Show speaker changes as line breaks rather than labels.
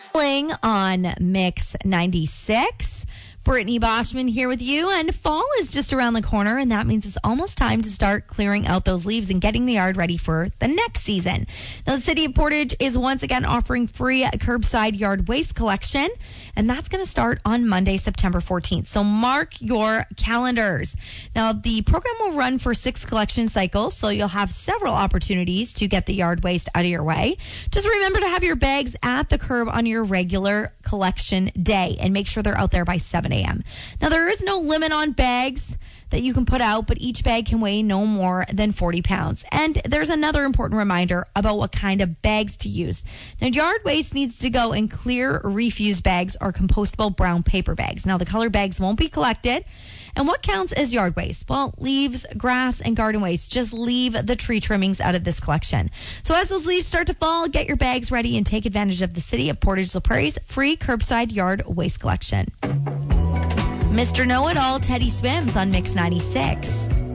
Playing on Mix 96. Brittany Boschman here with you, and fall is just around the corner, and that means it's almost time to start clearing out those leaves and getting the yard ready for the next season. Now, the City of Portage is once again offering free curbside yard waste collection, and that's going to start on Monday, September 14th. So mark your calendars. Now, the program will run for 6 collection cycles, so you'll have several opportunities to get the yard waste out of your way. Just remember to have your bags at the curb on your regular collection day, and make sure they're out there by 7 a.m. Now, there is no limit on bags that you can put out, but each bag can weigh no more than 40 pounds. And there's another important reminder about what kind of bags to use. Now, yard waste needs to go in clear refuse bags or compostable brown paper bags. Now, the color bags won't be collected. And what counts as yard waste? Well, leaves, grass, and garden waste. Just leave the tree trimmings out of this collection. So as those leaves start to fall, get your bags ready and take advantage of the City of Portage-La Prairie's free curbside yard waste collection. Mr. Know-It-All, Teddy Swims on Mix 96.